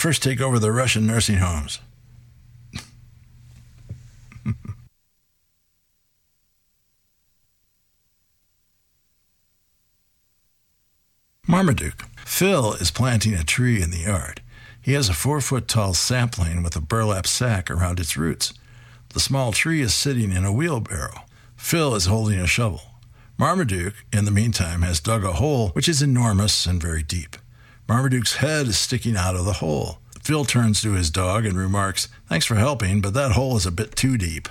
first take over the Russian nursing homes. Marmaduke. Phil is planting a tree in the yard. He has a 4-foot-tall sapling with a burlap sack around its roots. The small tree is sitting in a wheelbarrow. Phil is holding a shovel. Marmaduke, in the meantime, has dug a hole which is enormous and very deep. Marmaduke's head is sticking out of the hole. Phil turns to his dog and remarks, "Thanks for helping, but that hole is a bit too deep."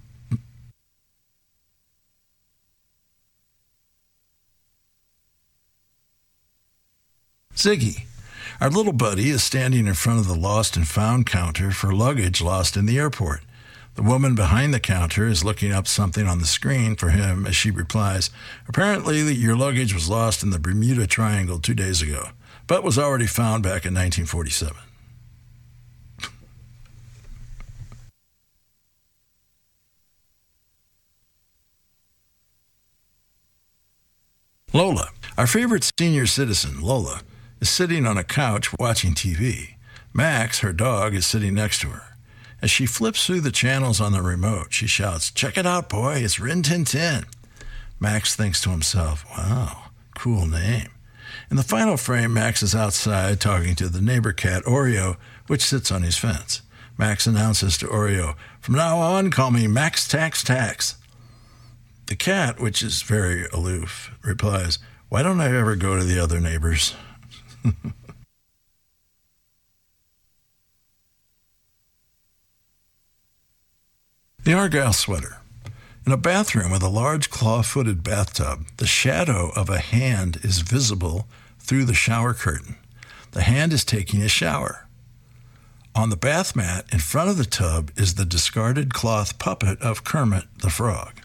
Ziggy. Our little buddy is standing in front of the lost and found counter for luggage lost in the airport. The woman behind the counter is looking up something on the screen for him as she replies, "Apparently your luggage was lost in the Bermuda Triangle 2 days ago, but was already found back in 1947. Lola. Our favorite senior citizen, Lola, is sitting on a couch watching TV. Max, her dog, is sitting next to her. As she flips through the channels on the remote, she shouts, "Check it out, boy, it's Rin Tin Tin." Max thinks to himself, "Wow, cool name." In the final frame, Max is outside talking to the neighbor cat, Oreo, which sits on his fence. Max announces to Oreo, "From now on, call me Max Tax Tax." The cat, which is very aloof, replies, "Why don't I ever go to the other neighbors?" The Argyle Sweater. In a bathroom with a large claw-footed bathtub, the shadow of a hand is visible through the shower curtain. The hand is taking a shower. On the bath mat in front of the tub is the discarded cloth puppet of Kermit the Frog.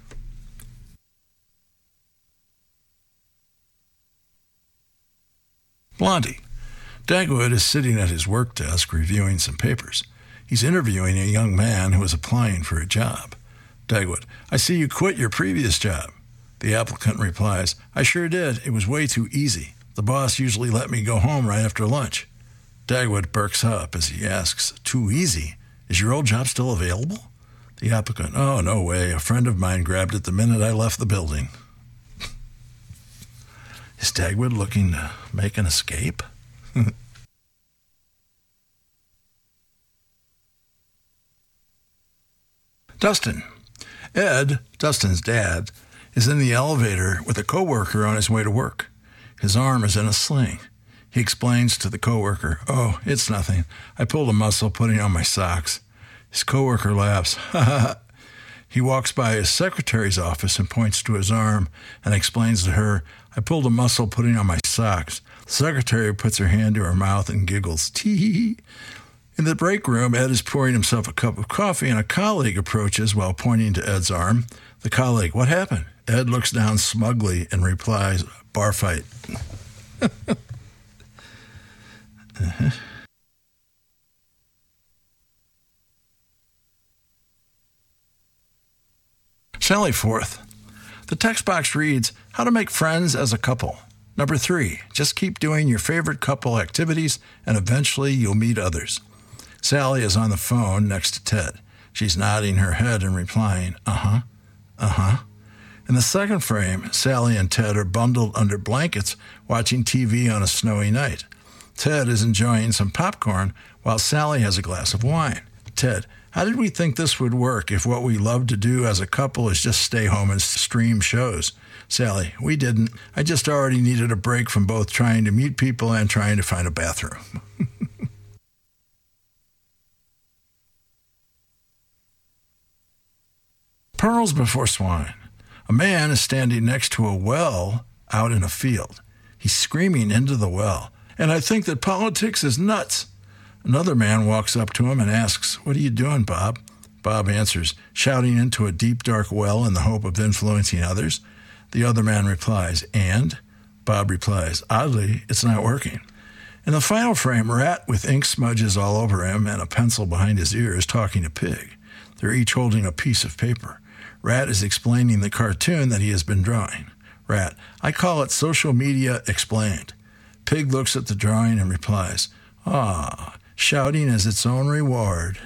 Blondie. Dagwood is sitting at his work desk reviewing some papers. He's interviewing a young man who is applying for a job. Dagwood. "I see you quit your previous job." The applicant replies, "I sure did. It was way too easy. The boss usually let me go home right after lunch." Dagwood perks up as he asks, "Too easy? Is your old job still available?" The applicant. "Oh, no way. A friend of mine grabbed it the minute I left the building." Is Dagwood looking to make an escape? Dustin. Ed, Dustin's dad, is in the elevator with a coworker on his way to work. His arm is in a sling. He explains to the coworker, "Oh, it's nothing. I pulled a muscle putting on my socks." His coworker laughs. "Ha ha ha." He walks by his secretary's office and points to his arm and explains to her, "I pulled a muscle putting on my socks." The secretary puts her hand to her mouth and giggles. Tee. In the break room, Ed is pouring himself a cup of coffee and a colleague approaches while pointing to Ed's arm. The colleague, "What happened?" Ed looks down smugly and replies, "Bar fight." Sally Forth. The text box reads, "How to make friends as a couple. Number 3, just keep doing your favorite couple activities and eventually you'll meet others." Sally is on the phone next to Ted. She's nodding her head and replying, "Uh-huh, uh-huh." In the second frame, Sally and Ted are bundled under blankets watching TV on a snowy night. Ted is enjoying some popcorn while Sally has a glass of wine. Ted, "How did we think this would work if what we love to do as a couple is just stay home and stream shows?" Sally, "We didn't. I just already needed a break from both trying to meet people and trying to find a bathroom." Pearls before swine. A man is standing next to a well out in a field. He's screaming into the well, "And I think that politics is nuts." Another man walks up to him and asks, "What are you doing, Bob?" Bob answers, "Shouting into a deep, dark well in the hope of influencing others." The other man replies, "And?" Bob replies, "Oddly, it's not working." In the final frame, Rat, with ink smudges all over him and a pencil behind his ear, is talking to Pig. They're each holding a piece of paper. Rat is explaining the cartoon that he has been drawing. Rat, "I call it Social Media Explained." Pig looks at the drawing and replies, "Ah, shouting as its own reward.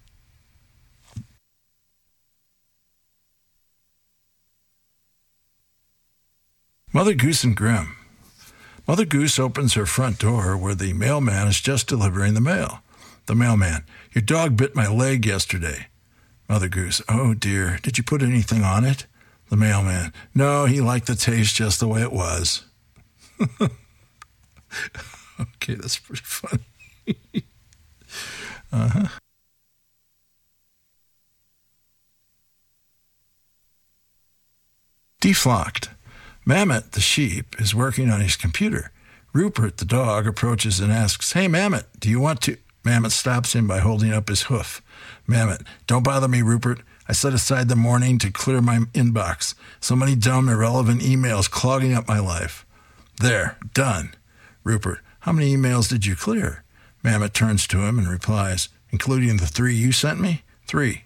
Mother Goose and Grimm. Mother Goose opens her front door where the mailman is just delivering the mail. The mailman, your dog bit my leg yesterday. Mother Goose, oh dear, did you put anything on it? The mailman, no, he liked the taste just the way it was. Okay, that's pretty funny. Deflocked. Mammoth, the sheep, is working on his computer. Rupert, the dog, approaches and asks, hey, Mammoth, do you want to... Mammoth stops him by holding up his hoof. Mammoth, don't bother me, Rupert. I set aside the morning to clear my inbox. So many dumb, irrelevant emails clogging up my life. There, done. Rupert, how many emails did you clear? Mammoth turns to him and replies, including the 3 you sent me? 3.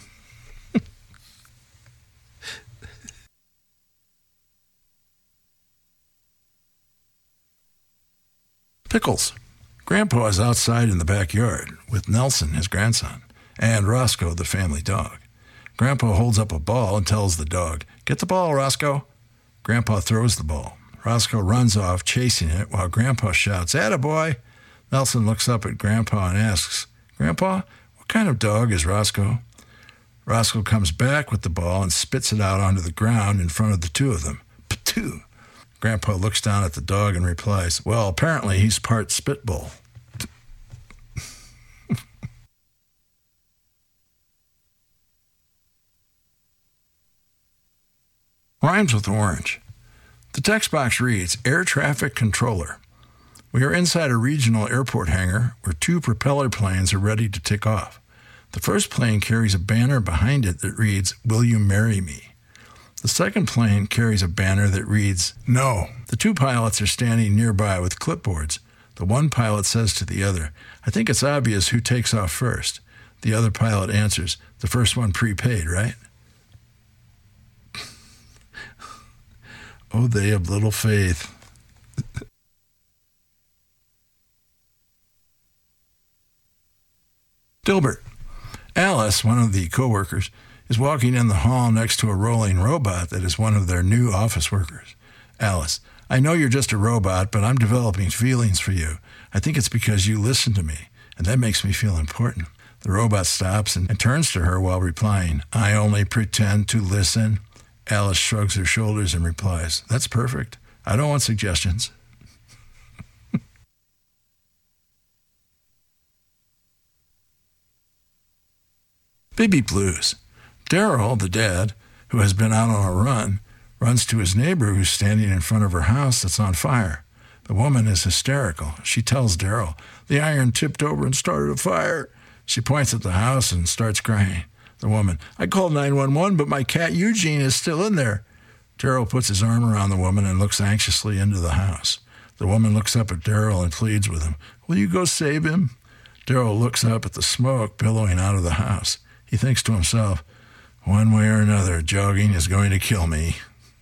Pickles. Grandpa is outside in the backyard with Nelson, his grandson, and Roscoe, the family dog. Grandpa holds up a ball and tells the dog, get the ball, Roscoe. Grandpa throws the ball. Roscoe runs off, chasing it, while Grandpa shouts, attaboy. Nelson looks up at Grandpa and asks, Grandpa, what kind of dog is Roscoe? Roscoe comes back with the ball and spits it out onto the ground in front of the two of them. Patoo! Grandpa looks down at the dog and replies, well, apparently he's part spitball. Rhymes with orange. The text box reads, Air Traffic Controller. We are inside a regional airport hangar where 2 propeller planes are ready to take off. The first plane carries a banner behind it that reads, Will you marry me? The second plane carries a banner that reads, No. The 2 pilots are standing nearby with clipboards. The one pilot says to the other, I think it's obvious who takes off first. The other pilot answers, the first one prepaid, right? Oh, they have little faith. Dilbert. Alice, one of the co-workers, is walking in the hall next to a rolling robot that is one of their new office workers. Alice, I know you're just a robot, but I'm developing feelings for you. I think it's because you listen to me, and that makes me feel important. The robot stops and turns to her while replying, I only pretend to listen. Alice shrugs her shoulders and replies, that's perfect. I don't want suggestions. Baby Blues. Daryl, the dad, who has been out on a run, runs to his neighbor who's standing in front of her house that's on fire. The woman is hysterical. She tells Daryl, the iron tipped over and started a fire. She points at the house and starts crying. The woman, I called 911, but my cat Eugene is still in there. Daryl puts his arm around the woman and looks anxiously into the house. The woman looks up at Daryl and pleads with him, will you go save him? Daryl looks up at the smoke billowing out of the house. He thinks to himself, one way or another, jogging is going to kill me.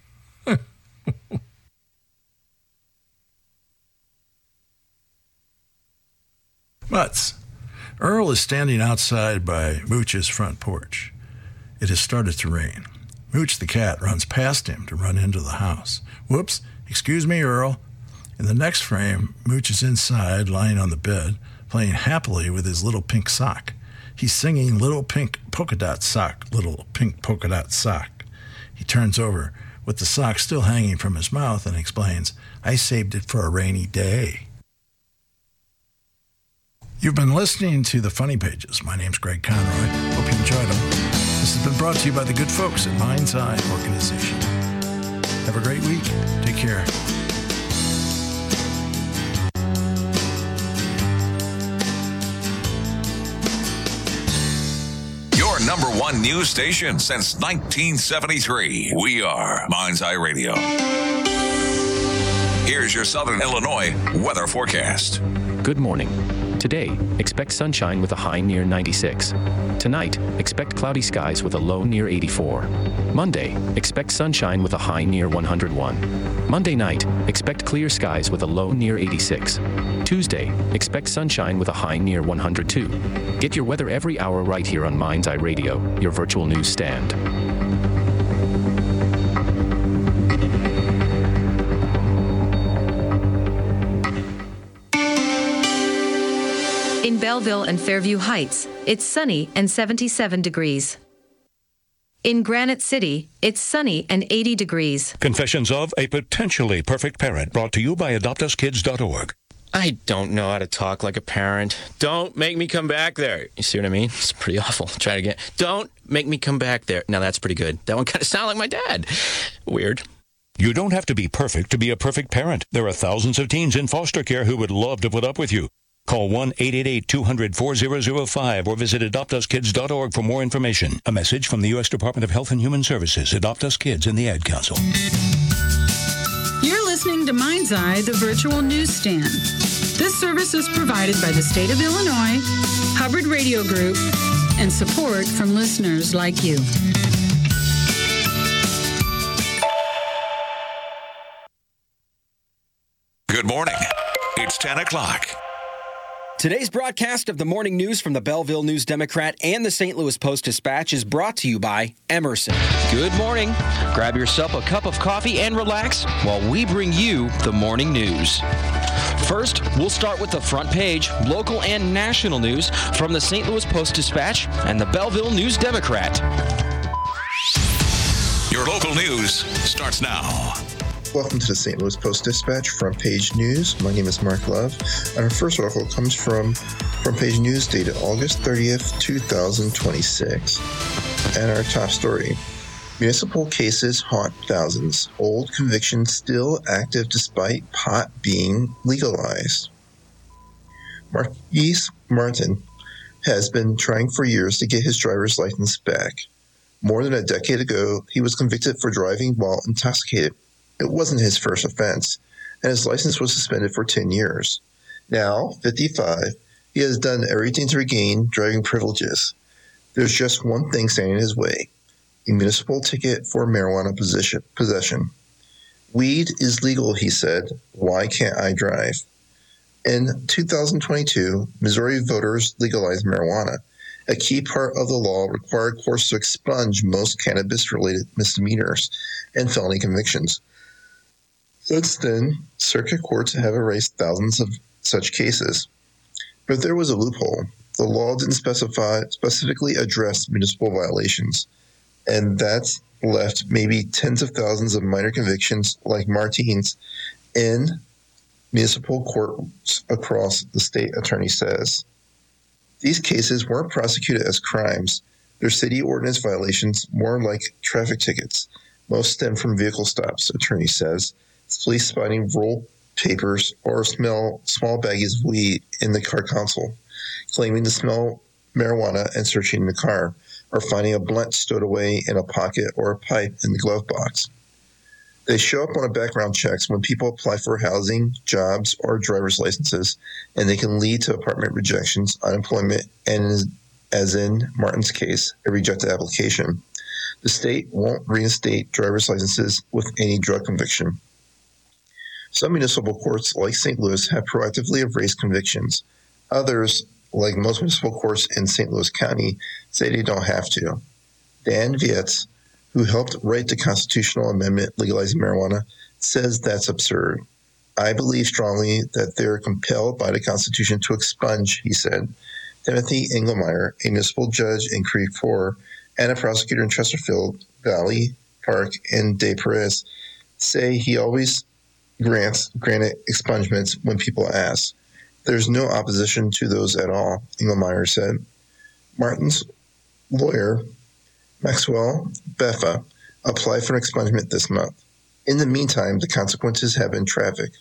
Mutts. Earl is standing outside by Mooch's front porch. It has started to rain. Mooch the cat runs past him to run into the house. Whoops, excuse me, Earl. In the next frame, Mooch is inside, lying on the bed, playing happily with his little pink sock. He's singing Little Pink Polka Dot Sock, Little Pink Polka Dot Sock. He turns over with the sock still hanging from his mouth and explains, I saved it for a rainy day. You've been listening to The Funny Pages. My name's Greg Conroy. Hope you enjoyed them. This has been brought to you by the good folks at Mind's Eye Organization. Have a great week. Take care. Your number 1 news station since 1973. We are Mind's Eye Radio. Here's your Southern Illinois weather forecast. Good morning. Today, expect sunshine with a high near 96. Tonight, expect cloudy skies with a low near 84. Monday, expect sunshine with a high near 101. Monday night, expect clear skies with a low near 86. Tuesday, expect sunshine with a high near 102. Get your weather every hour right here on Mind's Eye Radio, your virtual news stand. In Belleville and Fairview Heights, it's sunny and 77 degrees. In Granite City, it's sunny and 80 degrees. Confessions of a Potentially Perfect Parent, brought to you by AdoptUsKids.org. I don't know how to talk like a parent. Don't make me come back there. You see what I mean? It's pretty awful. Try it again. Don't make me come back there. Now that's pretty good. That one kind of sounded like my dad. Weird. You don't have to be perfect to be a perfect parent. There are thousands of teens in foster care who would love to put up with you. Call 1-888-200-4005 or visit AdoptUsKids.org for more information. A message from the U.S. Department of Health and Human Services, Adopt Us Kids, and the Ad Council. You're listening to Mind's Eye, the virtual newsstand. This service is provided by the state of Illinois, Hubbard Radio Group, and support from listeners like you. Good morning. It's 10 o'clock. Today's broadcast of the morning news from the Belleville News-Democrat and the St. Louis Post-Dispatch is brought to you by Emerson. Good morning. Grab yourself a cup of coffee and relax while we bring you the morning news. First, we'll start with the front page, local and national news from the St. Louis Post-Dispatch and the Belleville News-Democrat. Your local news starts now. Welcome to the St. Louis Post-Dispatch Front Page News. My name is Mark Love, and our first article comes from Front Page News dated August 30th, 2026. And our top story, municipal cases haunt thousands. Old convictions still active despite pot being legalized. Marquise Martin has been trying for years to get his driver's license back. More than a decade ago, he was convicted for driving while intoxicated. It wasn't his first offense, and his license was suspended for 10 years. Now, 55, he has done everything to regain driving privileges. There's just one thing standing in his way, a municipal ticket for marijuana possession. Weed is legal, he said. Why can't I drive? In 2022, Missouri voters legalized marijuana. A key part of the law required courts to expunge most cannabis-related misdemeanors and felony convictions. Since then, circuit courts have erased thousands of such cases. But there was a loophole. The law didn't specifically address municipal violations, and that's left maybe tens of thousands of minor convictions like Martin's in municipal courts across the state, attorney says. These cases weren't prosecuted as crimes. They're city ordinance violations, more like traffic tickets. Most stem from vehicle stops, attorney says. Police spotting roll papers or smell small baggies of weed in the car console, claiming to smell marijuana and searching the car, or finding a blunt stowed away in a pocket or a pipe in the glove box. They show up on a background checks when people apply for housing, jobs, or driver's licenses, and they can lead to apartment rejections, unemployment, and, as in Martin's case, a rejected application. The state won't reinstate driver's licenses with any drug conviction. Some municipal courts, like St. Louis, have proactively erased convictions. Others, like most municipal courts in St. Louis County, say they don't have to. Dan Vietz, who helped write the constitutional amendment legalizing marijuana, says that's absurd. I believe strongly that they're compelled by the Constitution to expunge, he said. Timothy Engelmeyer, a municipal judge in Creve Coeur and a prosecutor in Chesterfield, Valley Park, and Des Prairies, say he always granted expungements when people ask. There's no opposition to those at all, Engelmeyer said. Martin's lawyer, Maxwell Beffa, applied for an expungement this month. In the meantime, the consequences have been tragic.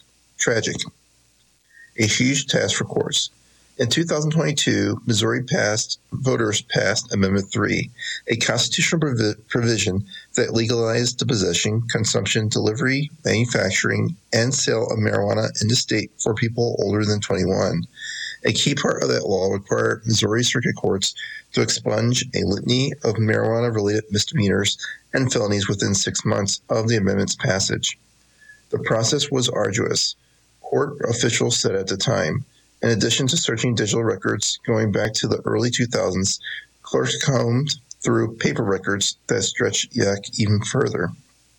A huge task for courts. In 2022, Missouri voters passed Amendment 3, a constitutional provision that legalized the possession, consumption, delivery, manufacturing, and sale of marijuana in the state for people older than 21. A key part of that law required Missouri circuit courts to expunge a litany of marijuana-related misdemeanors and felonies within 6 months of the amendment's passage. The process was arduous. Court officials said at the time. In addition to searching digital records going back to the early 2000s, clerks combed through paper records that stretched even further.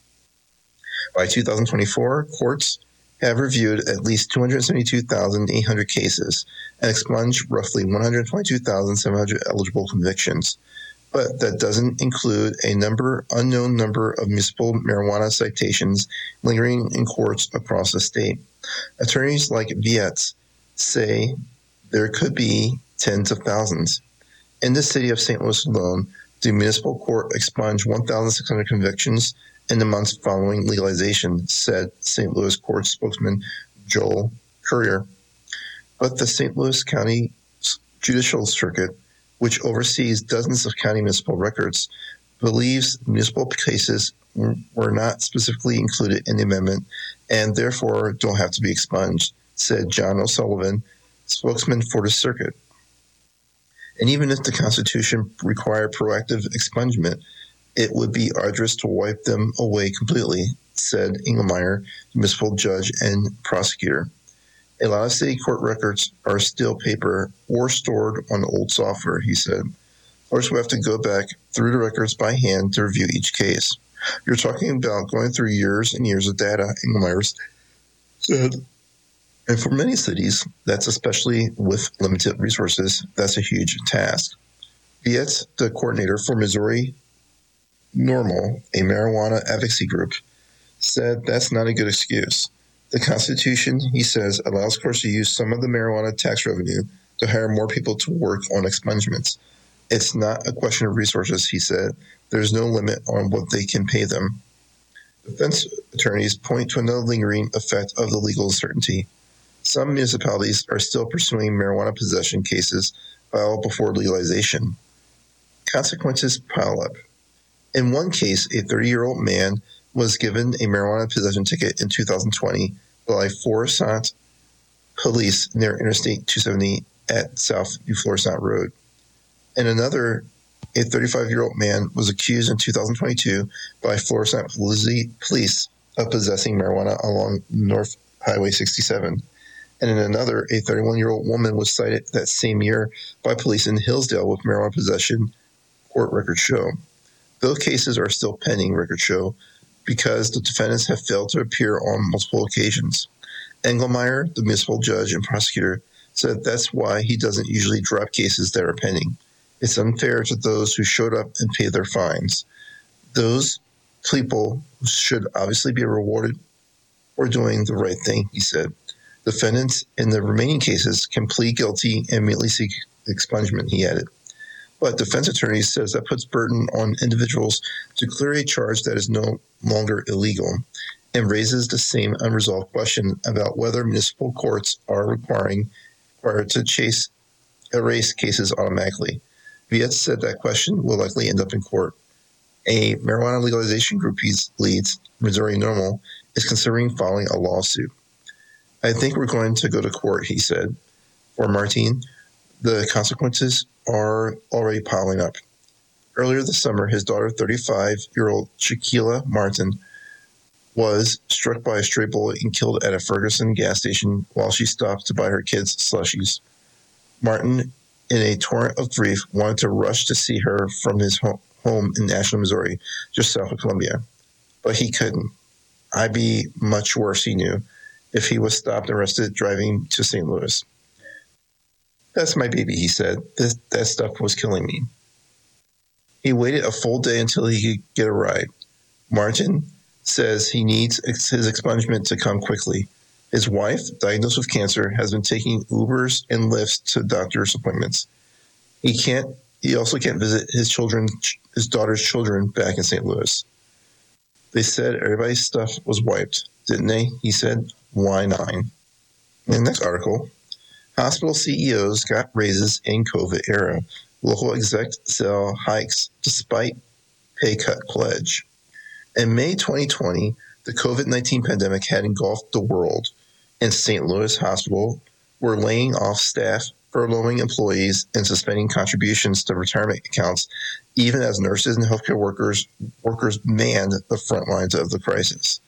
By 2024, courts have reviewed at least 272,800 cases and expunged roughly 122,700 eligible convictions. But that doesn't include a unknown number of municipal marijuana citations lingering in courts across the state. Attorneys like Vietz say there could be tens of thousands. In the city of St. Louis alone, the municipal court expunged 1,600 convictions in the months following legalization, said St. Louis court spokesman Joel Currier. But the St. Louis County Judicial Circuit, which oversees dozens of county municipal records, believes municipal cases were not specifically included in the amendment and therefore don't have to be expunged, said John O'Sullivan, spokesman for the circuit. And even if the Constitution required proactive expungement, it would be arduous to wipe them away completely, said Engelmeyer, municipal judge and prosecutor. A lot of city court records are still paper or stored on old software, he said. Clerks will have to go back through the records by hand to review each case. You're talking about going through years and years of data, Engelmeyer said. And for many cities, that's especially with limited resources, that's a huge task. Vietz, the coordinator for Missouri NORML, a marijuana advocacy group, said that's not a good excuse. The Constitution, he says, allows courts to use some of the marijuana tax revenue to hire more people to work on expungements. It's not a question of resources, he said. There's no limit on what they can pay them. Defense attorneys point to another lingering effect of the legal uncertainty. Some municipalities are still pursuing marijuana possession cases filed before legalization. Consequences pile up. In one case, a 30-year-old man was given a marijuana possession ticket in 2020 by Florissant police near Interstate 270 at South New Florissant Road. In another, a 35-year-old man was accused in 2022 by Florissant police of possessing marijuana along North Highway 67. And in another, a 31-year-old woman was cited that same year by police in Hillsdale with marijuana possession, court records show. Those cases are still pending, records show, because the defendants have failed to appear on multiple occasions. Engelmeyer, the municipal judge and prosecutor, said that's why he doesn't usually drop cases that are pending. It's unfair to those who showed up and paid their fines. Those people should obviously be rewarded for doing the right thing, he said. Defendants in the remaining cases can plead guilty and immediately seek expungement, he added. But defense attorneys says that puts burden on individuals to clear a charge that is no longer illegal and raises the same unresolved question about whether municipal courts are required to erase cases automatically. Vietz said that question will likely end up in court. A marijuana legalization group he leads, Missouri NORML, is considering filing a lawsuit. I think we're going to go to court, he said. For Martin, the consequences are already piling up. Earlier this summer, his daughter, 35-year-old Shaquila Martin, was struck by a stray bullet and killed at a Ferguson gas station while she stopped to buy her kids slushies. Martin, in a torrent of grief, wanted to rush to see her from his home in Ashland, Missouri, just south of Columbia. But he couldn't. I'd be much worse, he knew, if he was stopped and arrested driving to St. Louis. That's my baby, he said. That stuff was killing me. He waited a full day until he could get a ride. Martin says he needs his expungement to come quickly. His wife, diagnosed with cancer, has been taking Ubers and Lyfts to doctor's appointments. He also can't visit his daughter's children back in St. Louis. They said everybody's stuff was wiped, didn't they? He said, why 9? In the next article, hospital CEOs got raises in COVID era. Local execs sell hikes despite pay cut pledge. In May 2020, the COVID-19 pandemic had engulfed the world, and St. Louis Hospital were laying off staff, furloughing employees, and suspending contributions to retirement accounts, even as nurses and healthcare workers manned the front lines of the crisis.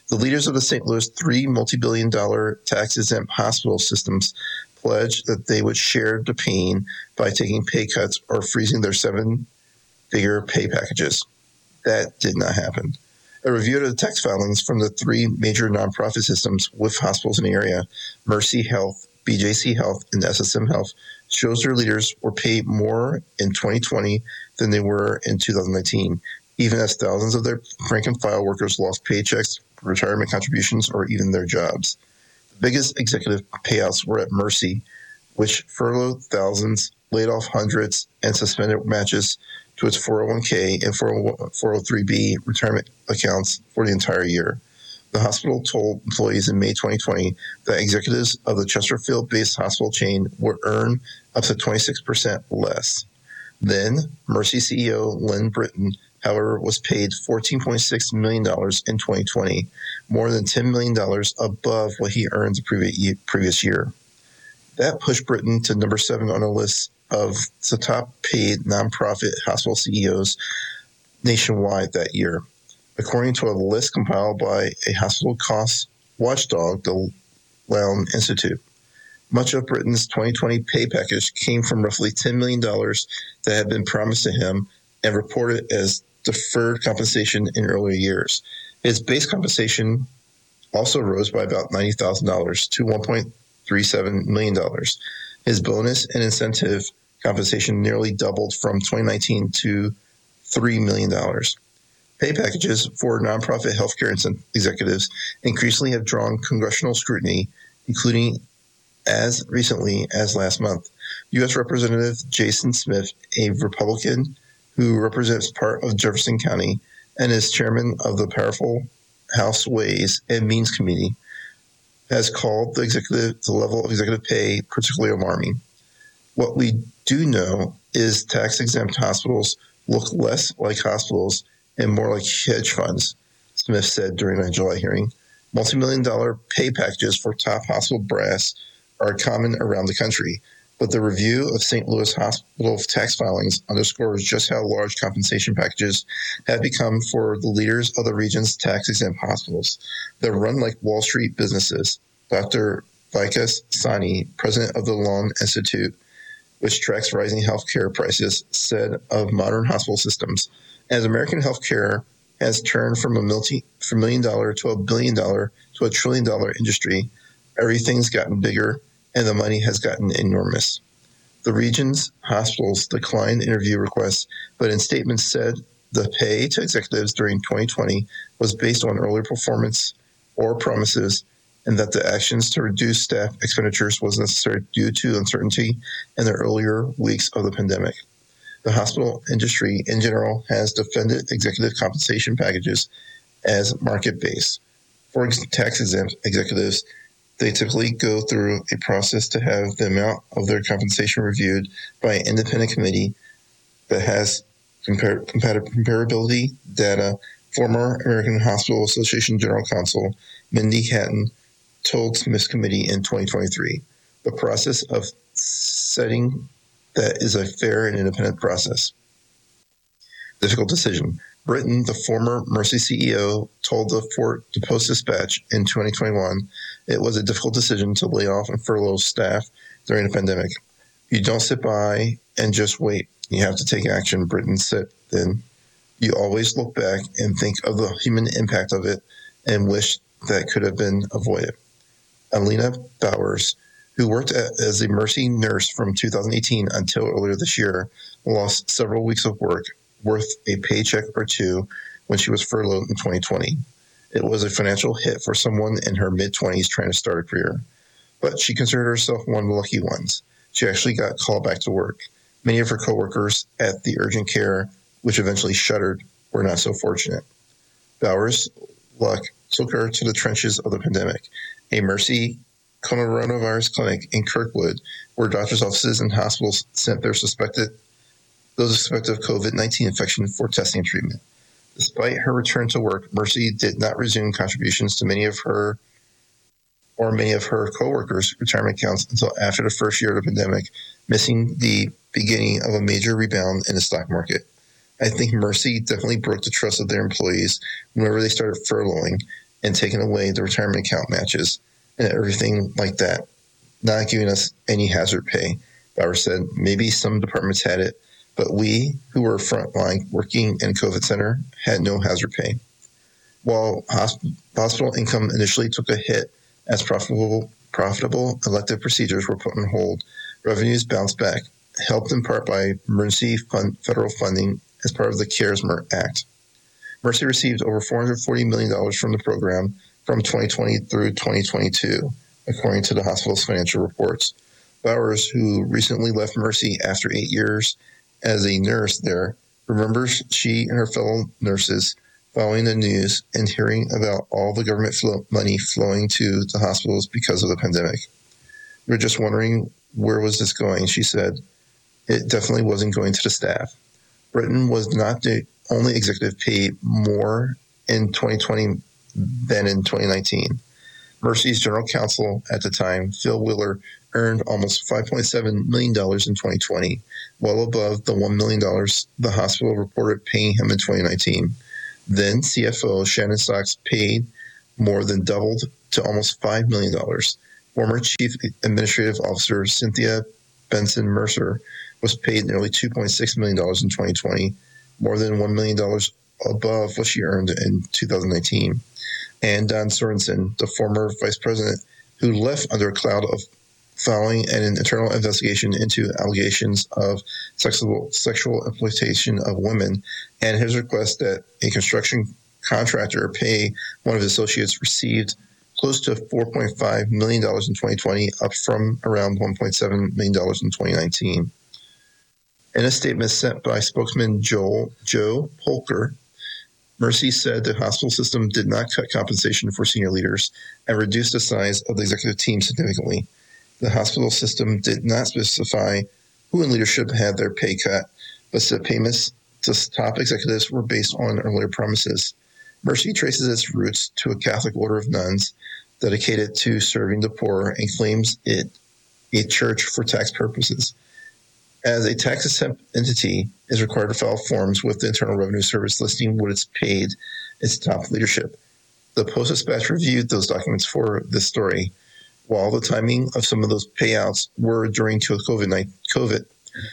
The leaders of the St. Louis three multi-billion-dollar tax-exempt hospital systems pledged that they would share the pain by taking pay cuts or freezing their seven-figure pay packages. That did not happen. A review of the tax filings from the three major nonprofit systems with hospitals in the area, Mercy Health, BJC Health, and SSM Health, shows their leaders were paid more in 2020 than they were in 2019, even as thousands of their rank-and-file workers lost paychecks, retirement contributions, or even their jobs. The biggest executive payouts were at Mercy, which furloughed thousands, laid off hundreds, and suspended matches to its 401k and 403b retirement accounts for the entire year. The hospital told employees in May 2020 that executives of the Chesterfield-based hospital chain would earn up to 26% less. Then, Mercy CEO Lynn Britton, however, was paid $14.6 million in 2020, more than $10 million above what he earned the previous year. That pushed Britton to number 7 on a list of the top-paid nonprofit hospital CEOs nationwide that year, according to a list compiled by a hospital cost watchdog, the Lown Institute. Much of Britton's 2020 pay package came from roughly $10 million that had been promised to him and reported as deferred compensation in earlier years. His base compensation also rose by about $90,000 to $1.37 million. His bonus and incentive compensation nearly doubled from 2019 to $3 million. Pay packages for nonprofit healthcare executives increasingly have drawn congressional scrutiny, including as recently as last month. U.S. Representative Jason Smith, a Republican who represents part of Jefferson County and is chairman of the powerful House Ways and Means Committee, has called the level of executive pay particularly alarming. What we do know is tax-exempt hospitals look less like hospitals and more like hedge funds, Smith said during a July hearing. Multi-million-dollar pay packages for top hospital brass are common around the country, but the review of St. Louis hospital tax filings underscores just how large compensation packages have become for the leaders of the region's tax-exempt hospitals. They're run like Wall Street businesses. Dr. Vikas Sani, president of the Lown Institute, which tracks rising healthcare prices, said of modern hospital systems, as American healthcare has turned from $1 million to $1 billion to $1 trillion industry, everything's gotten bigger and the money has gotten enormous. The region's hospitals declined interview requests, but in statements said the pay to executives during 2020 was based on earlier performance or promises, and that the actions to reduce staff expenditures was necessary due to uncertainty in the earlier weeks of the pandemic. The hospital industry in general has defended executive compensation packages as market-based. For tax-exempt executives, they typically go through a process to have the amount of their compensation reviewed by an independent committee that has comparability data. Former American Hospital Association General Counsel Mindy Hatton told Smith's committee in 2023. The process of setting that is a fair and independent process. Difficult decision. Britton, the former Mercy CEO, told the Post-Dispatch in 2021 it was a difficult decision to lay off and furlough staff during the pandemic. You don't sit by and just wait. You have to take action, Britton said then. You always look back and think of the human impact of it and wish that could have been avoided. Alina Bowers, who worked as a Mercy nurse from 2018 until earlier this year, lost several weeks of work worth a paycheck or two when she was furloughed in 2020. It was a financial hit for someone in her mid-20s trying to start a career. But she considered herself one of the lucky ones. She actually got called back to work. Many of her coworkers at the urgent care, which eventually shuttered, were not so fortunate. Bowers' luck took her to the trenches of the pandemic. A Mercy coronavirus clinic in Kirkwood, where doctors' offices and hospitals sent those suspected of COVID-19 infection for testing and treatment. Despite her return to work, Mercy did not resume contributions to many of her coworkers' retirement accounts until after the first year of the pandemic, missing the beginning of a major rebound in the stock market. I think Mercy definitely broke the trust of their employees whenever they started furloughing, and taken away the retirement account matches and everything like that, not giving us any hazard pay. Bowers said, maybe some departments had it, but we, who were frontline working in COVID center, had no hazard pay. While hospital income initially took a hit as profitable elective procedures were put on hold, revenues bounced back, helped in part by emergency federal funding as part of the CARES Act. Mercy received over $440 million from the program from 2020 through 2022, according to the hospital's financial reports. Bowers, who recently left Mercy after 8 years as a nurse there, remembers she and her fellow nurses following the news and hearing about all the government money flowing to the hospitals because of the pandemic. We were just wondering, where was this going? She said, it definitely wasn't going to the staff. Britain was not the only executive paid more in 2020 than in 2019. Mercy's general counsel at the time, Phil Wheeler, earned almost $5.7 million in 2020, well above the $1 million the hospital reported paying him in 2019. Then CFO Shannon Stocks paid more than doubled to almost $5 million. Former Chief Administrative Officer Cynthia Benson Mercer was paid nearly $2.6 million in 2020, more than $1 million above what she earned in 2019. And Don Sorensen, the former vice president, who left under a cloud of following an internal investigation into allegations of sexual exploitation of women, and his request that a construction contractor pay one of his associates, received close to $4.5 million in 2020, up from around $1.7 million in 2019. In a statement sent by spokesman Joe Polker, Mercy said the hospital system did not cut compensation for senior leaders and reduced the size of the executive team significantly. The hospital system did not specify who in leadership had their pay cut, but said payments to top executives were based on earlier promises. Mercy traces its roots to a Catholic order of nuns dedicated to serving the poor and claims it a church for tax purposes. As a tax-exempt entity, is required to file forms with the Internal Revenue Service listing what it's paid its top leadership. The Post-Dispatch reviewed those documents for this story. While the timing of some of those payouts were during COVID,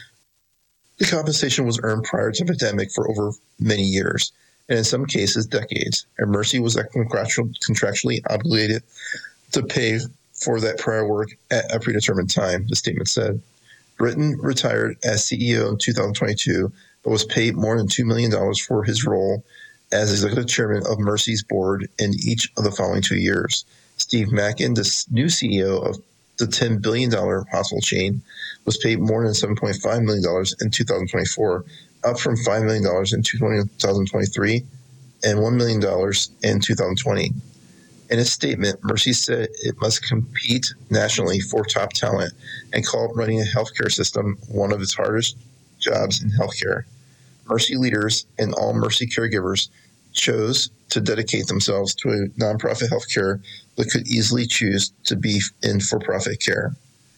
the compensation was earned prior to the pandemic for over many years, and in some cases, decades, and Mercy was contractually obligated to pay for that prior work at a predetermined time, the statement said. Britton retired as CEO in 2022, but was paid more than $2 million for his role as executive chairman of Mercy's board in each of the following 2 years. Steve Mackin, the new CEO of the $10 billion hospital chain, was paid more than $7.5 million in 2024, up from $5 million in 2023 and $1 million in 2020. In its statement, Mercy said it must compete nationally for top talent and called running a healthcare system one of its hardest jobs in healthcare. Mercy leaders and all Mercy caregivers chose to dedicate themselves to a nonprofit healthcare but could easily choose to be in for-profit care.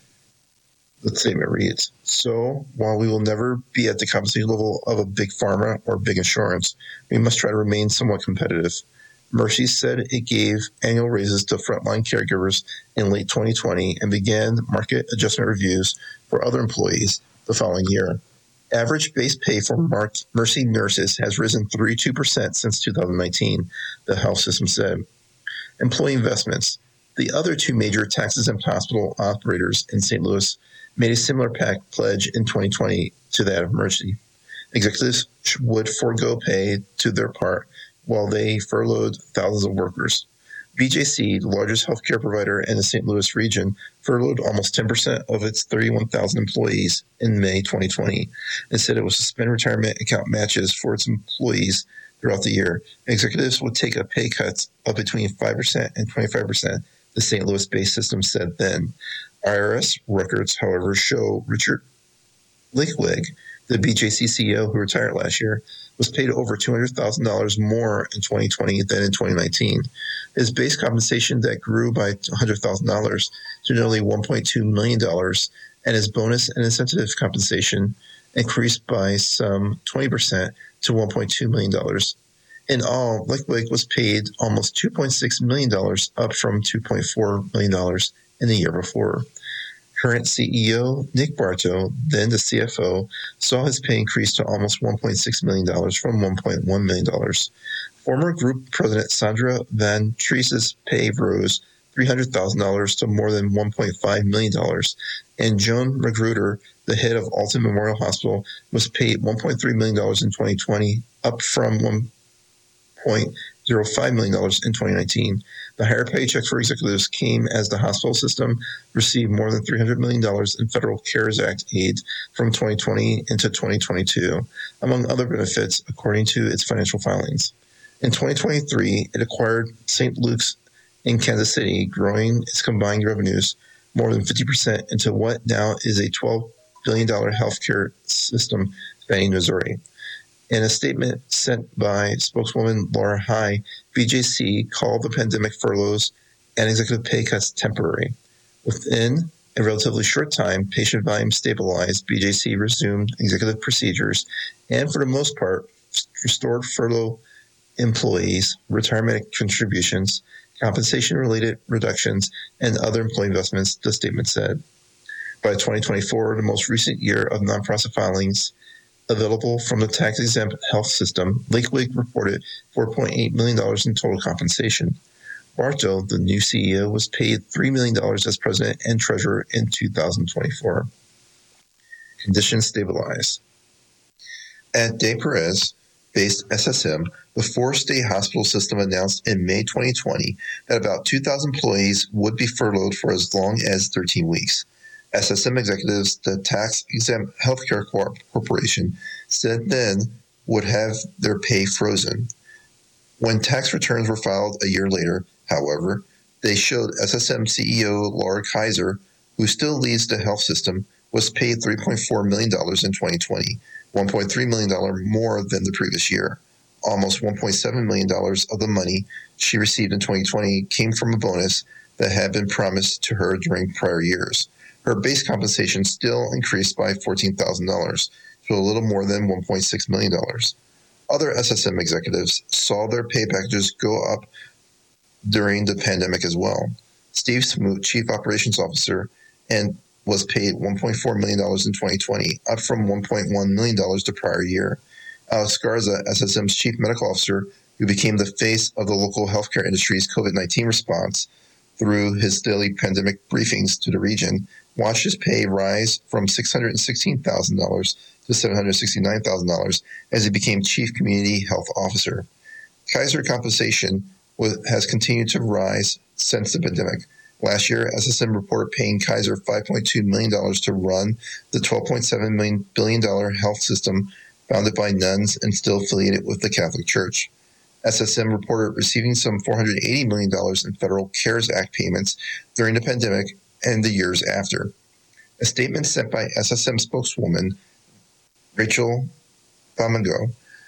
The statement reads, so while we will never be at the compensation level of a big pharma or big insurance, we must try to remain somewhat competitive. Mercy said it gave annual raises to frontline caregivers in late 2020 and began market adjustment reviews for other employees the following year. Average base pay for Mercy nurses has risen 32% since 2019, the health system said. Employee investments. The other two major tax-exempt hospital operators in St. Louis made a similar pledge in 2020 to that of Mercy. Executives would forego pay to their part while they furloughed thousands of workers. BJC, the largest healthcare provider in the St. Louis region, furloughed almost 10% of its 31,000 employees in May 2020 and said it would suspend retirement account matches for its employees throughout the year. Executives would take a pay cut of between 5% and 25%, the St. Louis-based system said then. IRS records, however, show Richard Lichtweg, the BJC CEO who retired last year, was paid over $200,000 more in 2020 than in 2019. His base compensation that grew by $100,000 to nearly $1.2 million, and his bonus and incentive compensation increased by some 20% to $1.2 million. In all, Lichtblick was paid almost $2.6 million, up from $2.4 million in the year before. Current CEO Nick Bartow, then the CFO, saw his pay increase to almost $1.6 million from $1.1 million. Former group president Sandra Van Treese's pay rose $300,000 to more than $1.5 million, and Joan Magruder, the head of Alton Memorial Hospital, was paid $1.3 million in 2020, up from $1.05 million in 2019. The higher paycheck for executives came as the hospital system received more than $300 million in federal CARES Act aid from 2020 into 2022, among other benefits, according to its financial filings. In 2023, it acquired St. Luke's in Kansas City, growing its combined revenues more than 50% into what now is a $12 billion healthcare system spanning Missouri. In a statement sent by spokeswoman Laura High, BJC called the pandemic furloughs and executive pay cuts temporary. Within a relatively short time, patient volume stabilized, BJC resumed executive procedures, and for the most part, restored furlough employees, retirement contributions, compensation-related reductions, and other employee investments, the statement said. By 2024, the most recent year of nonprofit filings available from the tax-exempt health system, Lichtblick reported $4.8 million in total compensation. Bartow, the new CEO, was paid $3 million as president and treasurer in 2024. Conditions stabilize. At Des Perez-based SSM, the four-state hospital system announced in May 2020 that about 2,000 employees would be furloughed for as long as 13 weeks. SSM executives, the tax-exempt healthcare corporation, said then would have their pay frozen. When tax returns were filed a year later, however, they showed SSM CEO Laura Kaiser, who still leads the health system, was paid $3.4 million in 2020, $1.3 million more than the previous year. Almost $1.7 million of the money she received in 2020 came from a bonus that had been promised to her during prior years. Her base compensation still increased by $14,000 to a little more than $1.6 million. Other SSM executives saw their pay packages go up during the pandemic as well. Steve Smoot, Chief Operations Officer, and was paid $1.4 million in 2020, up from $1.1 million the prior year. Alex Garza, SSM's Chief Medical Officer, who became the face of the local healthcare industry's COVID-19 response through his daily pandemic briefings to the region, watched his pay rise from $616,000 to $769,000 as he became Chief Community Health Officer. Kaiser compensation has continued to rise since the pandemic. Last year, SSM reported paying Kaiser $5.2 million to run the $12.7 billion health system founded by nuns and still affiliated with the Catholic Church. SSM reported receiving some $480 million in federal CARES Act payments during the pandemic and the years after. A statement sent by SSM spokeswoman Rachel Domingo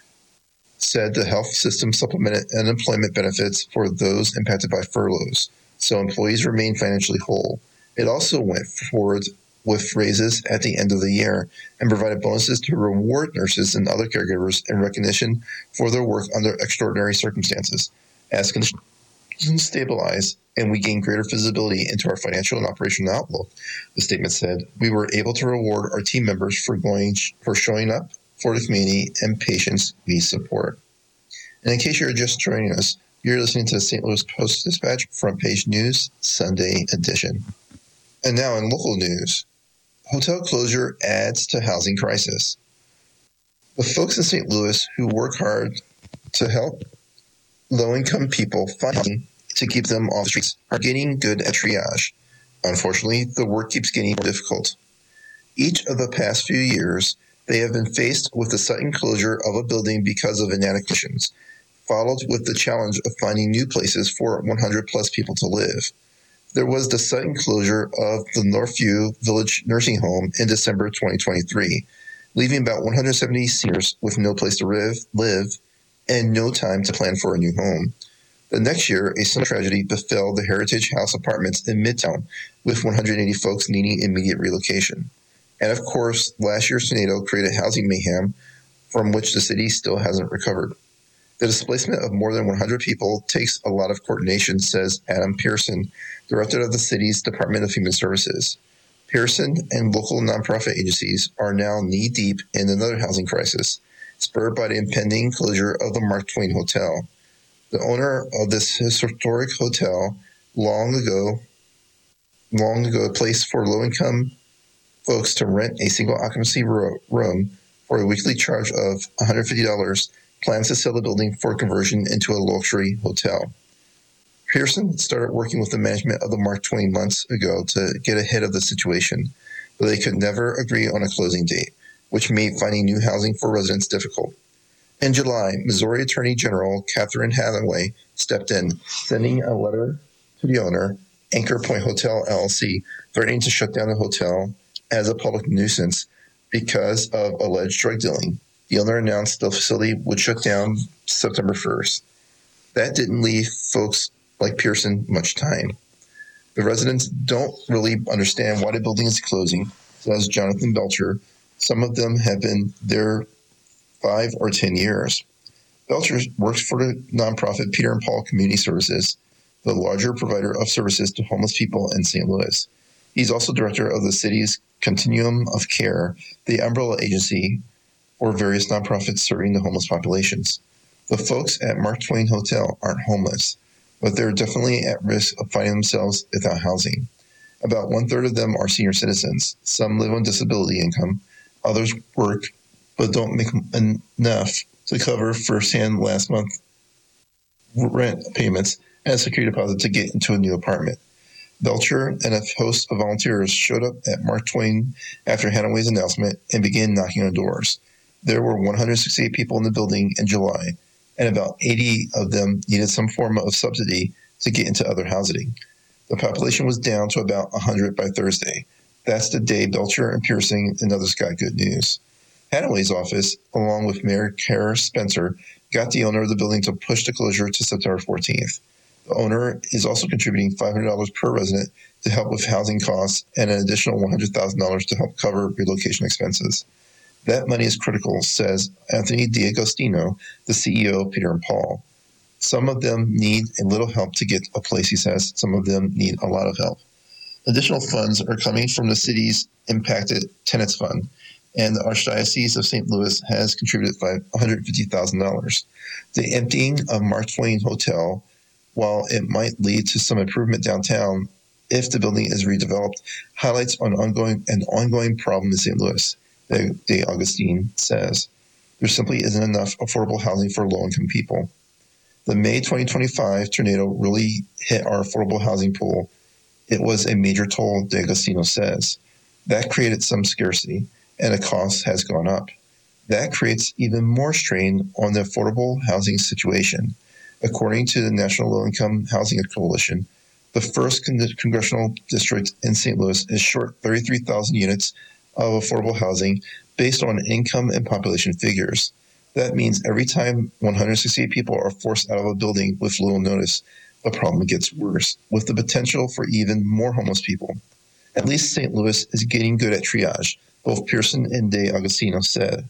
said the health system supplemented unemployment benefits for those impacted by furloughs, so employees remain financially whole. It also went forward with raises at the end of the year and provided bonuses to reward nurses and other caregivers in recognition for their work under extraordinary circumstances. As conditions stabilize and we gain greater visibility into our financial and operational outlook, the statement said, we were able to reward our team members for showing up for the community and patients we support. And in case you're just joining us, you're listening to the St. Louis Post-Dispatch Front Page News Sunday edition. And now in local news, hotel closure adds to housing crisis. The folks in St. Louis who work hard to help low-income people find housing to keep them off the streets are getting good at triage. Unfortunately, the work keeps getting more difficult. Each of the past few years, they have been faced with the sudden closure of a building because of inadequate conditions, followed with the challenge of finding new places for 100-plus people to live. There was the sudden closure of the Northview Village Nursing Home in December 2023, leaving about 170 seniors with no place to live and no time to plan for a new home. The next year, a similar tragedy befell the Heritage House Apartments in Midtown, with 180 folks needing immediate relocation. And of course, last year's tornado created housing mayhem from which the city still hasn't recovered. The displacement of more than 100 people takes a lot of coordination, says Adam Pearson, director of the city's Department of Human Services. Pearson and local nonprofit agencies are now knee-deep in another housing crisis, spurred by the impending closure of the Mark Twain Hotel. The owner of this historic hotel, long ago a place for low-income folks to rent a single occupancy room for a weekly charge of $150, plans to sell the building for conversion into a luxury hotel. Pearson started working with the management of the Mark Twain months ago to get ahead of the situation, but they could never agree on a closing date, which made finding new housing for residents difficult. In July, Missouri Attorney General Catherine Hathaway stepped in, sending a letter to the owner, Anchor Point Hotel LLC, threatening to shut down the hotel as a public nuisance because of alleged drug dealing. The owner announced the facility would shut down September 1st. That didn't leave folks like Pearson much time. The residents don't really understand why the building is closing, says Jonathan Belcher. Some of them have been there 5 or 10 years. Belcher works for the nonprofit Peter and Paul Community Services, the larger provider of services to homeless people in St. Louis. He's also director of the city's Continuum of Care, the umbrella agency for various nonprofits serving the homeless populations. The folks at Mark Twain Hotel aren't homeless, but they're definitely at risk of finding themselves without housing. About 1/3 of them are senior citizens. Some live on disability income. Others work but don't make enough to cover first-hand last month rent payments and a security deposit to get into a new apartment. Belcher and a host of volunteers showed up at Mark Twain after Hathaway's announcement and began knocking on doors. There were 168 people in the building in July, and about 80 of them needed some form of subsidy to get into other housing. The population was down to about 100 by Thursday. That's the day Belcher and Pearson and others got good news. Hathaway's office, along with Mayor Kara Spencer, got the owner of the building to push the closure to September 14th. The owner is also contributing $500 per resident to help with housing costs and an additional $100,000 to help cover relocation expenses. That money is critical, says Anthony D'Agostino, the CEO of Peter and Paul. Some of them need a little help to get a place, he says. Some of them need a lot of help. Additional funds are coming from the city's Impacted Tenants Fund, and the Archdiocese of St. Louis has contributed $150,000. The emptying of Mark Twain Hotel, while it might lead to some improvement downtown if the building is redeveloped, highlights an ongoing problem in St. Louis. D'Agostino says there simply isn't enough affordable housing for low-income people. The May 2025 tornado really hit our affordable housing pool. It was a major toll, D'Agostino says. That created some scarcity, and the cost has gone up. That creates even more strain on the affordable housing situation. According to the National Low-Income Housing Coalition, the first congressional district in St. Louis is short 33,000 units of affordable housing based on income and population figures. That means every time 168 people are forced out of a building with little notice, the problem gets worse, with the potential for even more homeless people. At least St. Louis is getting good at triage, both Pearson and D'Agostino said.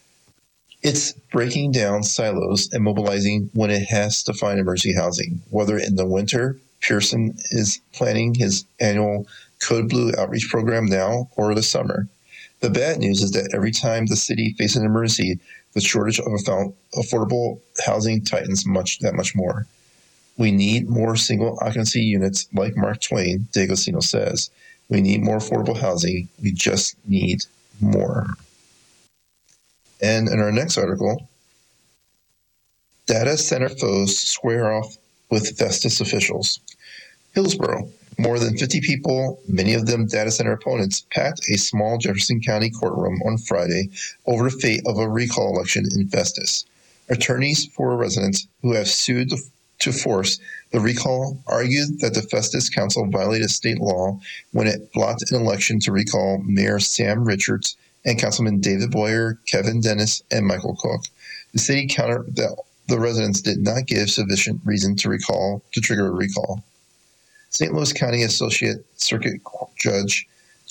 It's breaking down silos and mobilizing when it has to find emergency housing. Whether in the winter, Pearson is planning his annual Code Blue outreach program now, or the summer. The bad news is that every time the city faces an emergency, the shortage of affordable housing tightens that much more. We need more single occupancy units like Mark Twain, D'Agostino says. We need more affordable housing. We just need more. And in our next article, data center foes square off with Vestas officials. Hillsborough. More than 50 people, many of them data center opponents, packed a small Jefferson County courtroom on Friday over the fate of a recall election in Vestas. Attorneys for residents who have sued to force the recall argued that the Vestas Council violated state law when it blocked an election to recall Mayor Sam Richards and Councilman David Boyer, Kevin Dennis, and Michael Cook. The city countered that the residents did not give sufficient reason to trigger a recall. St. Louis County Associate Circuit Judge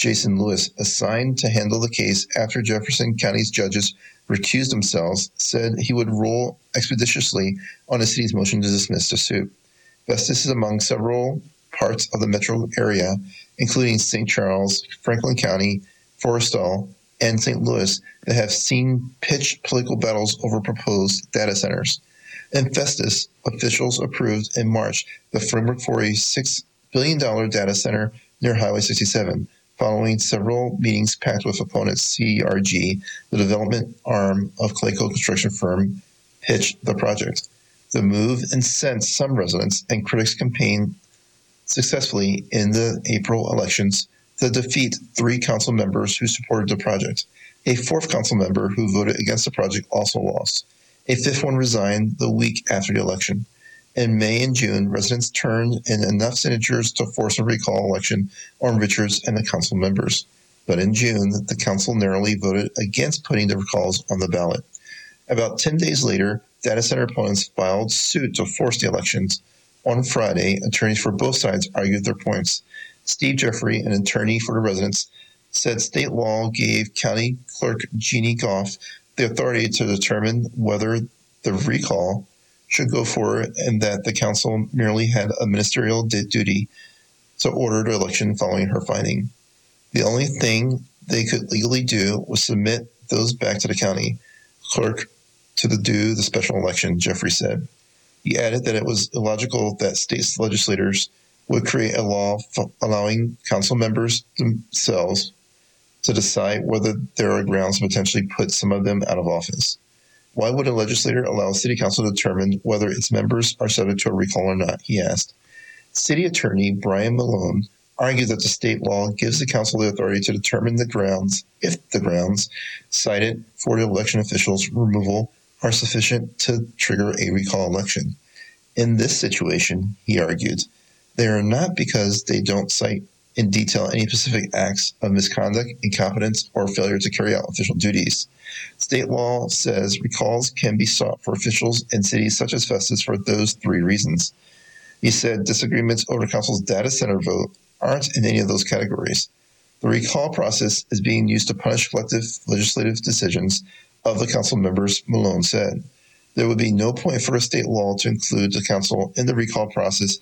Jason Lewis, assigned to handle the case after Jefferson County's judges recused themselves, said he would rule expeditiously on the city's motion to dismiss the suit. Festus is among several parts of the metro area, including St. Charles, Franklin County, Forrestal, and St. Louis, that have seen pitched political battles over proposed data centers. In Festus, officials approved in March the framework for a $6 billion data center near Highway 67, following several meetings packed with opponents. CRG, the development arm of Clayco construction firm, pitched the project. The move incensed some residents, and critics campaigned successfully in the April elections to defeat 3 council members who supported the project. A 4th council member who voted against the project also lost. A 5th one resigned the week after the election. In May and June, residents turned in enough signatures to force a recall election on Richards and the council members. But in June, the council narrowly voted against putting the recalls on the ballot. About 10 days later, data center opponents filed suit to force the elections. On Friday, attorneys for both sides argued their points. Steve Jeffrey, an attorney for the residents, said state law gave County Clerk Jeannie Goff the authority to determine whether the recall should go forward, and that the council merely had a ministerial duty to order the election following her finding. The only thing they could legally do was submit those back to the county clerk to do the special election, Jeffrey said. He added that it was illogical that state legislators would create a law allowing council members themselves to decide whether there are grounds to potentially put some of them out of office. Why would a legislator allow a city council to determine whether its members are subject to a recall or not, he asked. City Attorney Brian Malone argued that the state law gives the council the authority to determine the grounds, if the grounds cited for the election officials' removal are sufficient to trigger a recall election. In this situation, he argued, they are not because they don't cite in detail any specific acts of misconduct, incompetence, or failure to carry out official duties. State law says recalls can be sought for officials in cities such as Festus for those 3 reasons. He said disagreements over the council's data center vote aren't in any of those categories. The recall process is being used to punish collective legislative decisions of the council members, Malone said. There would be no point for a state law to include the council in the recall process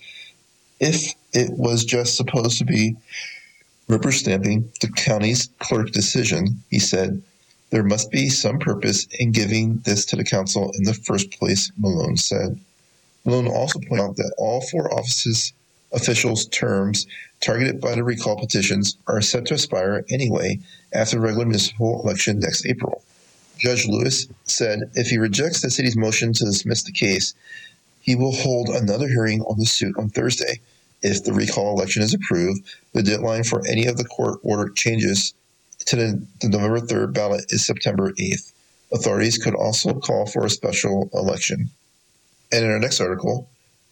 if it was just supposed to be rubber stamping the county's clerk decision, he said. There must be some purpose in giving this to the council in the first place, Malone said. Malone also pointed out that all 4 officials' terms targeted by the recall petitions are set to expire anyway after the regular municipal election next April. Judge Lewis said if he rejects the city's motion to dismiss the case, he will hold another hearing on the suit on Thursday. If the recall election is approved, the deadline for any of the court-ordered changes to the November 3rd ballot is September 8th. Authorities could also call for a special election. And in our next article,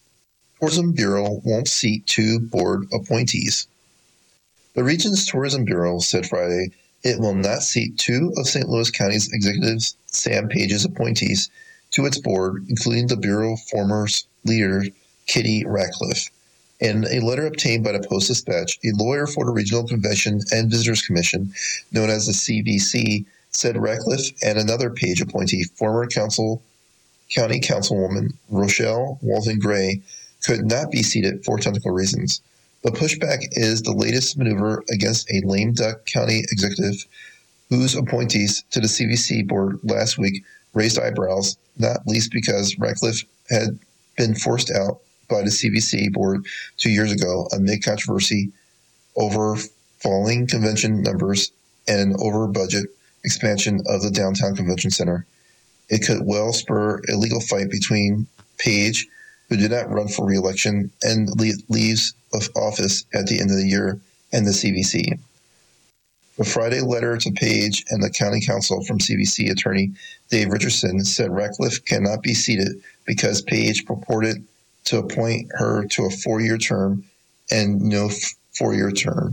Tourism Bureau won't seat 2 board appointees. The region's Tourism Bureau said Friday it will not seat 2 of St. Louis County's executives, Sam Page's appointees, to its board, including the Bureau former leader, Kitty Ratcliffe. In a letter obtained by the Post-Dispatch, a lawyer for the Regional Convention and Visitors Commission, known as the CVC, said Ratcliffe and another Page appointee, former county councilwoman Rochelle Walton Gray, could not be seated for technical reasons. The pushback is the latest maneuver against a lame duck county executive whose appointees to the CVC board last week raised eyebrows, not least because Ratcliffe had been forced out by the CVC board 2 years ago amid controversy over falling convention numbers and an over-budget expansion of the downtown convention center. It could well spur a legal fight between Page, who did not run for re-election and leaves of office at the end of the year, and the CVC. The Friday letter to Page and the county council from CVC attorney Dave Richardson said Ratcliffe cannot be seated because Page purported to appoint her to a 4-year term, and no 4-year term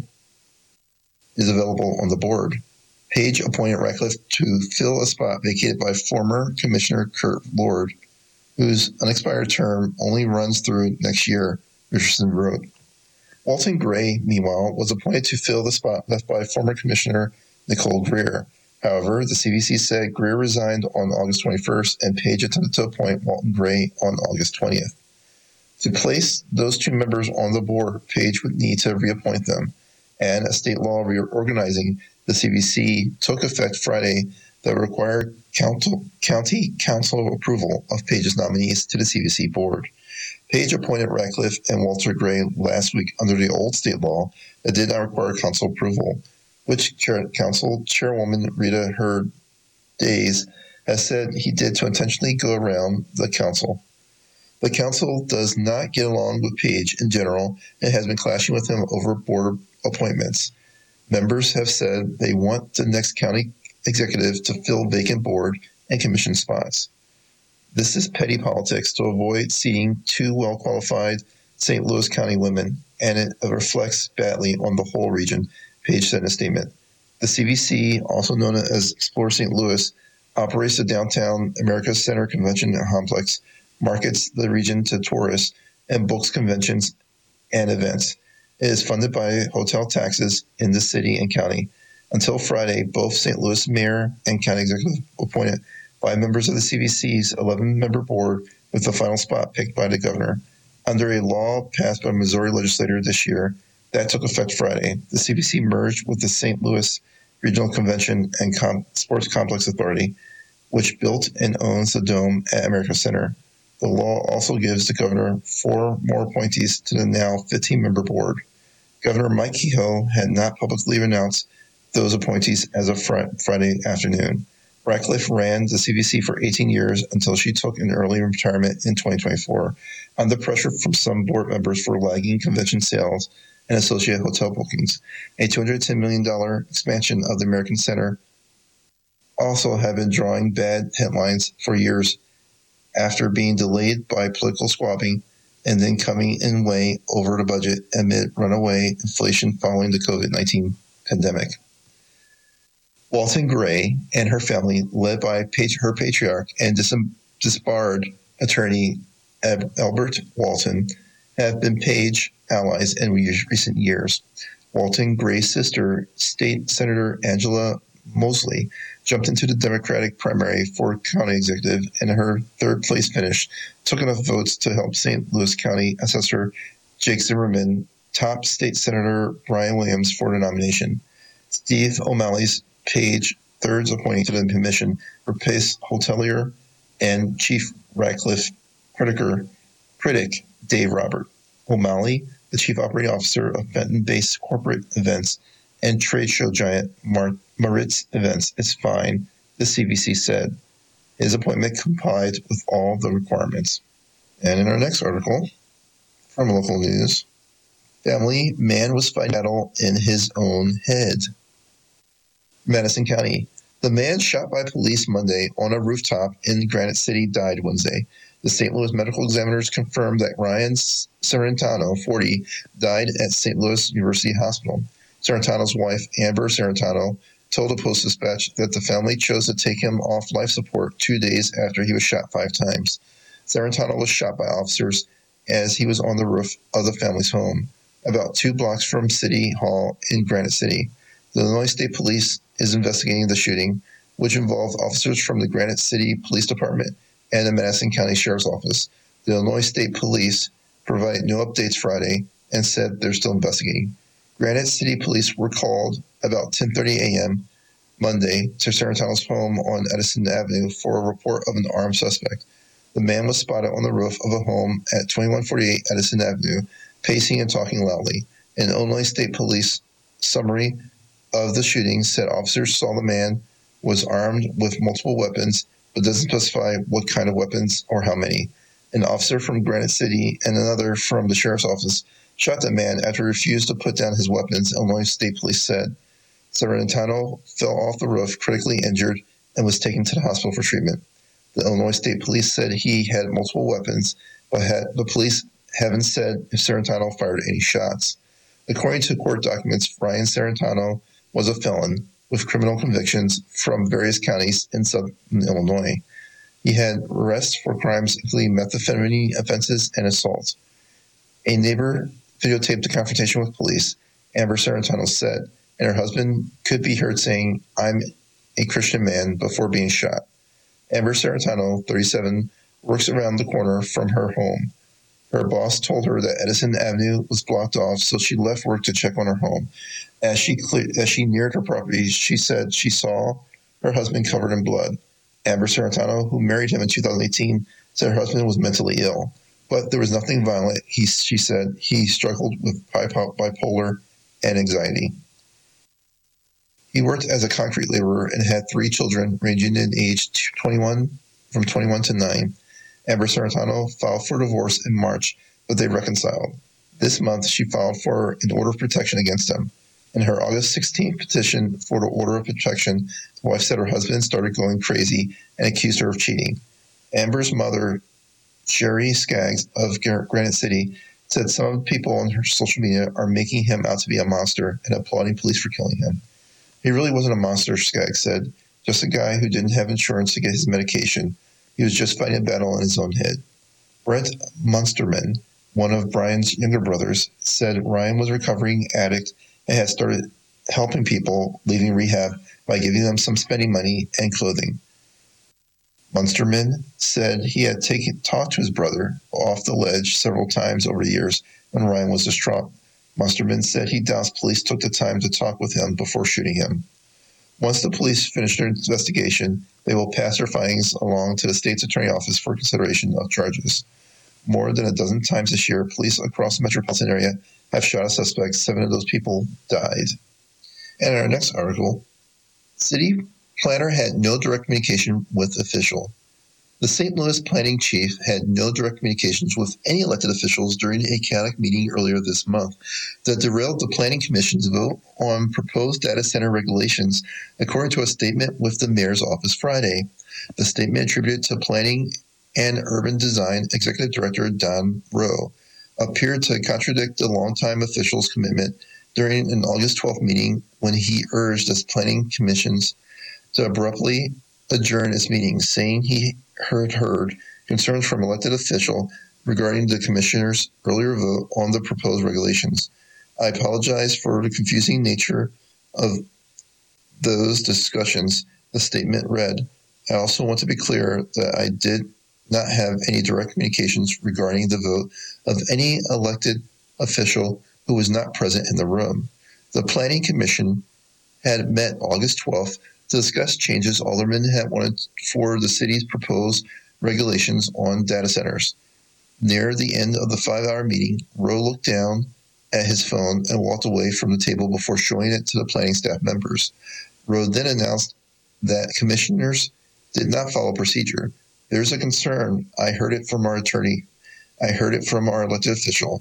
is available on the board. Page appointed Ratcliffe to fill a spot vacated by former Commissioner Kurt Lord, whose unexpired term only runs through next year, Richardson wrote. Walton Gray, meanwhile, was appointed to fill the spot left by former Commissioner Nicole Greer. However, the CBC said Greer resigned on August 21st and Page attempted to appoint Walton Gray on August 20th. To place those two members on the board, Page would need to reappoint them, and a state law reorganizing the CBC took effect Friday that required county council approval of Page's nominees to the CBC board. Page appointed Ratcliffe and Walter Gray last week under the old state law that did not require council approval, which Council Chairwoman Rita Hurd Days has said he did to intentionally go around the council. The council does not get along with Page in general and has been clashing with him over board appointments. Members have said they want the next county executive to fill vacant board and commission spots. This is petty politics to avoid seeing two well-qualified St. Louis County women, and it reflects badly on the whole region, Page said in a statement. The CBC, also known as Explore St. Louis, operates the Downtown America Center Convention Complex, markets the region to tourists, and books conventions and events. It is funded by hotel taxes in the city and county. Until Friday, both St. Louis mayor and county executive appointed 5 members of the CBC's 11-member board, with the final spot picked by the governor. Under a law passed by a Missouri legislator this year that took effect Friday, the CBC merged with the St. Louis Regional Convention and Sports Complex Authority, which built and owns the Dome at America Center. The law also gives the governor 4 more appointees to the now 15-member board. Governor Mike Kehoe had not publicly announced those appointees as of Friday afternoon. Ratcliffe ran the CBC for 18 years until she took an early retirement in 2024, under pressure from some board members for lagging convention sales and associated hotel bookings. A $210 million expansion of the American Center also had been drawing bad headlines for years after being delayed by political squabbling and then coming in way over the budget amid runaway inflation following the COVID-19 pandemic. Walton Gray and her family, led by her patriarch and disbarred attorney Albert Walton, have been Page allies in recent years. Walton Gray's sister, State Senator Angela Mosley, jumped into the Democratic primary for county executive, and her third-place finish took enough votes to help St. Louis County Assessor Jake Zimmerman top State Senator Brian Williams for the nomination. Steve O'Malley's Page, third appointee to the commission, replaced hotelier and Chief Ratcliffe critic Dave Robert. O'Malley, the Chief Operating Officer of Benton-based corporate events and trade show giant Maritz Events, is fine, the CBC said. His appointment complied with all the requirements. And in our next article, from local news, family man was fighting battle in his own head. Madison County. The man shot by police Monday on a rooftop in Granite City died Wednesday. The St. Louis medical examiners confirmed that Ryan Serrentano, 40, died at St. Louis University Hospital. Serrentano's wife, Amber Serrentano, told the Post-Dispatch that the family chose to take him off life support 2 days after he was shot 5 times. Serrentano was shot by officers as he was on the roof of the family's home, about 2 blocks from City Hall in Granite City. The Illinois State Police is investigating the shooting, which involved officers from the Granite City Police Department and the Madison County Sheriff's Office. The Illinois State Police provided no updates Friday and said they're still investigating. Granite City Police were called about 10:30 a.m. Monday to Serrentano's home on Edison Avenue for a report of an armed suspect. The man was spotted on the roof of a home at 2148 Edison Avenue, pacing and talking loudly. An Illinois State Police summary of the shooting said officers saw the man was armed with multiple weapons, but doesn't specify what kind of weapons or how many. An officer from Granite City and another from the sheriff's office shot the man after he refused to put down his weapons, Illinois State Police said. Serrentano fell off the roof, critically injured, and was taken to the hospital for treatment. The Illinois State Police said he had multiple weapons, but the police haven't said if Serrentano fired any shots. According to court documents, Ryan Serrentano was a felon with criminal convictions from various counties in southern Illinois. He had arrests for crimes including methamphetamine offenses and assault. A neighbor videotaped the confrontation with police, Amber Serrentano said, and her husband could be heard saying, "I'm a Christian man," before being shot. Amber Serrentano, 37, works around the corner from her home. Her boss told her that Edison Avenue was blocked off, so she left work to check on her home. As she neared her property, she said she saw her husband covered in blood. Amber Serrentano, who married him in 2018, said her husband was mentally ill, but there was nothing violent. She said he struggled with bipolar and anxiety. He worked as a concrete laborer and had 3 children ranging in age from 21 to 9. Amber Serrentano filed for divorce in March, but they reconciled. This month, she filed for an order of protection against him. In her August 16th petition for the order of protection, the wife said her husband started going crazy and accused her of cheating. Amber's mother, Sherry Skaggs of Granite City, said some of the people on her social media are making him out to be a monster and applauding police for killing him. He really wasn't a monster, Skaggs said, just a guy who didn't have insurance to get his medication. He was just fighting a battle in his own head. Brent Munsterman, one of Brian's younger brothers, said Ryan was a recovering addict and had started helping people leaving rehab by giving them some spending money and clothing. Munsterman said he had talked to his brother off the ledge several times over the years when Ryan was distraught. Munsterman said he doubts police took the time to talk with him before shooting him. Once the police finish their investigation, they will pass their findings along to the state's attorney office for consideration of charges. More than a dozen times this year, police across the metropolitan area have shot a suspect. 7 of those people died. And in our next article, city planner had no direct communication with official. The St. Louis planning chief had no direct communications with any elected officials during a chaotic meeting earlier this month that derailed the Planning Commission's vote on proposed data center regulations, according to a statement with the mayor's office Friday. The statement attributed to Planning and Urban Design Executive Director Don Rowe appeared to contradict the longtime official's commitment during an August 12th meeting when he urged the Planning Commissions to abruptly adjourn its meeting, saying he heard concerns from elected official regarding the commissioner's earlier vote on the proposed regulations. I apologize for the confusing nature of those discussions, the statement read. I also want to be clear that I did not have any direct communications regarding the vote of any elected official who was not present in the room. The Planning Commission had met August 12th to discuss changes aldermen had wanted for the city's proposed regulations on data centers. Near the end of the 5-hour meeting, Rowe looked down at his phone and walked away from the table before showing it to the planning staff members. Rowe then announced that commissioners did not follow procedure. There's a concern. I heard it from our attorney. I heard it from our elected official.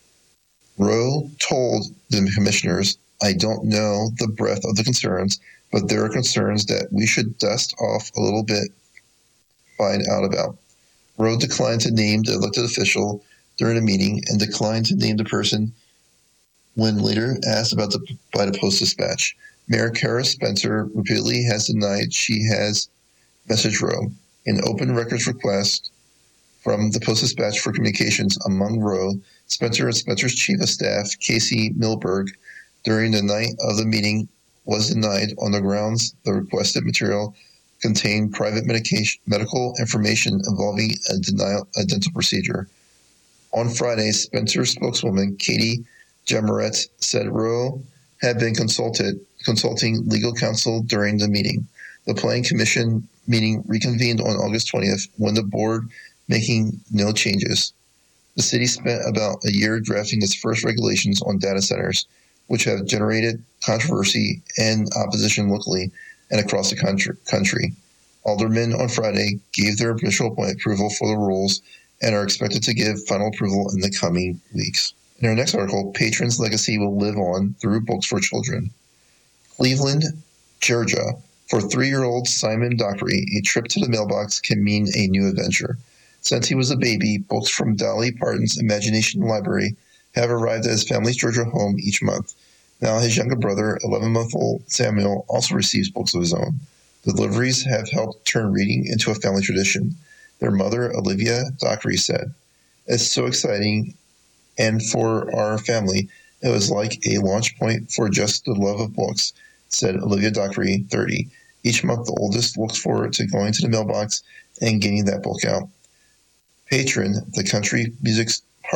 Rowe told the commissioners, I don't know the breadth of the concerns, but there are concerns that we should dust off a little bit, find out about. Rowe declined to name the elected official during the meeting and declined to name the person when later asked about by the Post-Dispatch. Mayor Kara Spencer repeatedly has denied she has messaged Rowe. An open records request from the Post-Dispatch for communications among Rowe, Spencer, and Spencer's chief of staff, Casey Milberg, during the night of the meeting was denied on the grounds the requested material contained private medical information involving a dental procedure. On Friday, Spencer's spokeswoman, Katie Jamaret, said Rowe had been consulting legal counsel during the meeting. The Planning Commission meeting reconvened on August 20th when the board making no changes. The city spent about a year drafting its first regulations on data centers, which have generated controversy and opposition locally and across the country. Aldermen on Friday gave their initial approval for the rules and are expected to give final approval in the coming weeks. In our next article, Patron's legacy will live on through books for children. Cleveland, Georgia. For 3-year-old Simon Dockery, a trip to the mailbox can mean a new adventure. Since he was a baby, books from Dolly Parton's Imagination Library have arrived at his family's Georgia home each month. Now his younger brother, 11-month-old Samuel, also receives books of his own. Deliveries have helped turn reading into a family tradition. Their mother, Olivia Dockery, said, It's so exciting And for our family, it was like a launch point for just the love of books, said Olivia Dockery, 30. Each month, the oldest looks forward to going to the mailbox and getting that book out. Patron, the country music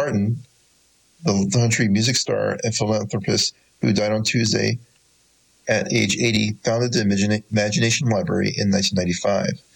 star and philanthropist who died on Tuesday at age 80, founded the Imagination Library in 1995.